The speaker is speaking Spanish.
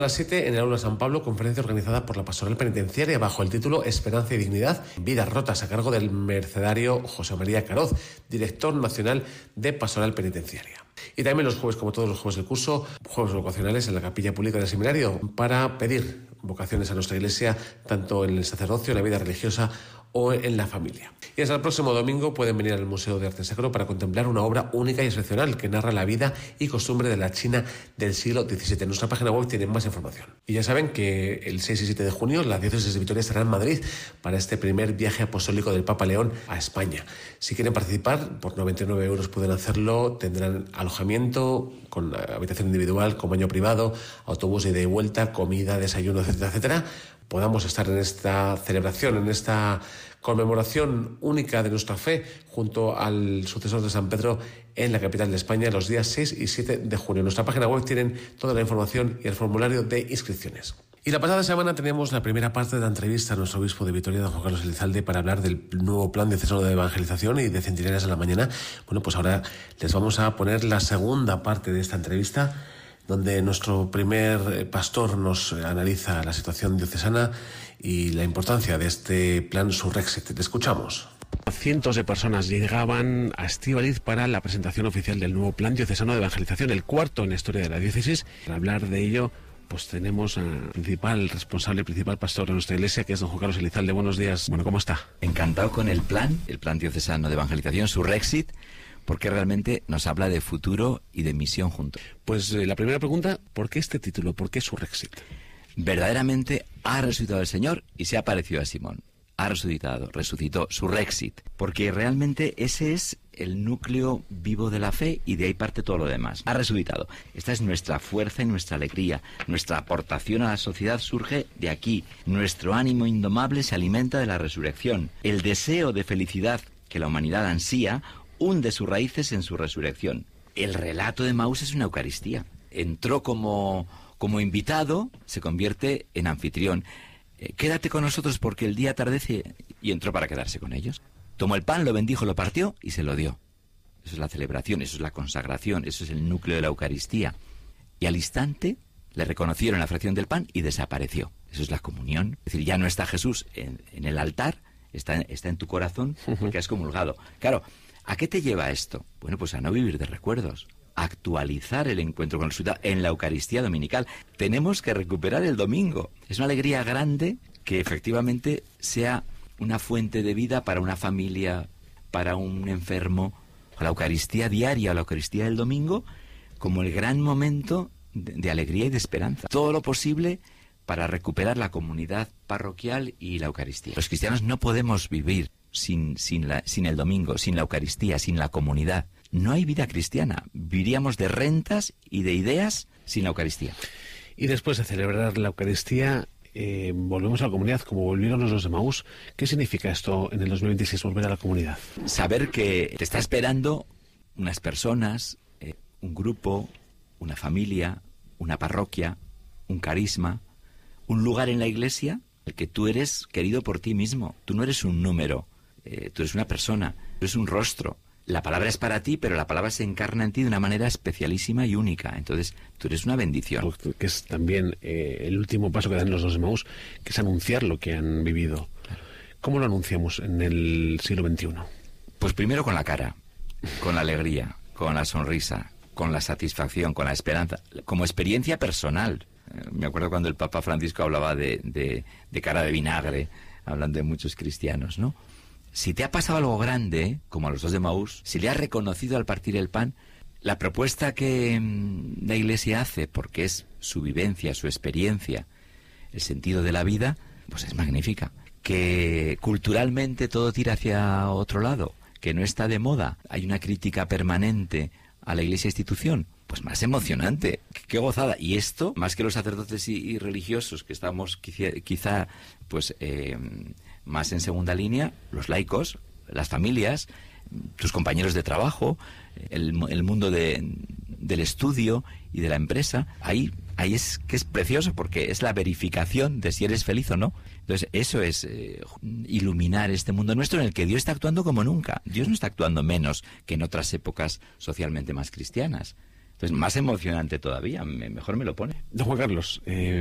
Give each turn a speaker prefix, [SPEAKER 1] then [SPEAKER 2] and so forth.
[SPEAKER 1] A las 7 en el Aula San Pablo, conferencia organizada por la Pastoral Penitenciaria bajo el título Esperanza y Dignidad, Vidas Rotas, a cargo del mercedario José María Caroz, director nacional de Pastoral Penitenciaria. Y también los jueves, como todos los jueves del curso, jueves vocacionales en la capilla pública del seminario para pedir vocaciones a nuestra iglesia, tanto en el sacerdocio, en la vida religiosa o en la familia. Y hasta el próximo domingo pueden venir al Museo de Arte Sacro para contemplar una obra única y excepcional que narra la vida y costumbre de la China del siglo XVII. En nuestra página web tienen más información. Y ya saben que el 6 y 7 de junio la diócesis de Vitoria estará en Madrid para este primer viaje apostólico del Papa León a España. Si quieren participar, por 99 euros pueden hacerlo. Tendrán alojamiento con habitación individual, con baño privado, autobús de ida y vuelta, comida, desayuno, etcétera, etcétera. Podamos estar en esta celebración, en esta conmemoración única de nuestra fe junto al sucesor de San Pedro en la capital de España los días 6 y 7 de junio. En nuestra página web tienen toda la información y el formulario de inscripciones. Y la pasada semana teníamos la primera parte de la entrevista a nuestro obispo de Vitoria, don Juan Carlos Elizalde, para hablar del nuevo plan diocesano de evangelización y de Centinarias a la Mañana. Bueno, pues ahora les vamos a poner la segunda parte de esta entrevista, donde nuestro primer pastor nos analiza la situación diocesana y la importancia de este plan Surrexit. Te escuchamos. Cientos de personas llegaban a Estíbaliz para la presentación oficial del nuevo plan diocesano de evangelización, el cuarto en la historia de la diócesis. Para hablar de ello, pues tenemos al principal pastor de nuestra iglesia, que es don Juan Carlos Elizalde. Buenos días. Bueno, ¿cómo está?
[SPEAKER 2] Encantado con el plan diocesano de evangelización, Surrexit, porque realmente nos habla de futuro y de misión juntos.
[SPEAKER 1] Pues la primera pregunta, ¿por qué este título? ¿Por qué Surrexit?
[SPEAKER 2] Verdaderamente ha resucitado el Señor y se ha parecido a Simón. Ha resucitó, Surrexit, porque realmente ese es el núcleo vivo de la fe y de ahí parte todo lo demás. Ha resucitado. Esta es nuestra fuerza y nuestra alegría. Nuestra aportación a la sociedad surge de aquí. Nuestro ánimo indomable se alimenta de la resurrección. El deseo de felicidad que la humanidad ansía hunde sus raíces en su resurrección. El relato de Maús es una Eucaristía. Entró como invitado, se convierte en anfitrión. Quédate con nosotros porque el día atardece, y entró para quedarse con ellos. Tomó el pan, lo bendijo, lo partió y se lo dio. Eso es la celebración, eso es la consagración, eso es el núcleo de la Eucaristía. Y al instante le reconocieron la fracción del pan y desapareció. Eso es la comunión. Es decir, ya no está Jesús en el altar, está en tu corazón porque has comulgado. Claro, ¿a qué te lleva esto? Bueno, pues a no vivir de recuerdos. Actualizar el encuentro con el resucitado en la Eucaristía dominical. Tenemos que recuperar el domingo. Es una alegría grande que efectivamente sea una fuente de vida para una familia, para un enfermo. La Eucaristía diaria, la Eucaristía del domingo, como el gran momento de alegría y de esperanza. Todo lo posible para recuperar la comunidad parroquial y la Eucaristía. Los cristianos no podemos vivir sin el domingo, sin la Eucaristía, sin la comunidad. No hay vida cristiana. Viviríamos de rentas y de ideas sin la Eucaristía.
[SPEAKER 1] Y después de celebrar la Eucaristía, volvemos a la comunidad, como volvieron los de Maús. ¿Qué significa esto en el 2026, volver a la comunidad?
[SPEAKER 2] Saber que te está esperando unas personas, un grupo, una familia, una parroquia, un carisma, un lugar en la iglesia, el que tú eres querido por ti mismo. Tú no eres un número, tú eres una persona, tú eres un rostro. La palabra es para ti, pero la palabra se encarna en ti de una manera especialísima y única. Entonces, tú eres una bendición.
[SPEAKER 1] Que es también el último paso que dan los dos de Maús, que es anunciar lo que han vivido. Claro. ¿Cómo lo anunciamos en el siglo XXI?
[SPEAKER 2] Pues primero con la cara, con la alegría, con la sonrisa, con la satisfacción, con la esperanza, como experiencia personal. Me acuerdo cuando el Papa Francisco hablaba de cara de vinagre, hablando de muchos cristianos, ¿no? Si te ha pasado algo grande, como a los dos de Maús, si le has reconocido al partir el pan, la propuesta que la Iglesia hace, porque es su vivencia, su experiencia, el sentido de la vida, pues es magnífica. Que culturalmente todo tira hacia otro lado, que no está de moda, hay una crítica permanente a la Iglesia institución, pues más emocionante, qué gozada. Y esto, más que los sacerdotes y religiosos, que estamos quizá pues más en segunda línea, los laicos, las familias, tus compañeros de trabajo, el mundo del estudio y de la empresa, ahí es que es precioso porque es la verificación de si eres feliz o no. Entonces eso es iluminar este mundo nuestro en el que Dios está actuando como nunca. Dios no está actuando menos que en otras épocas socialmente más cristianas. Entonces, más emocionante todavía, mejor me lo pone.
[SPEAKER 1] Don Juan Carlos,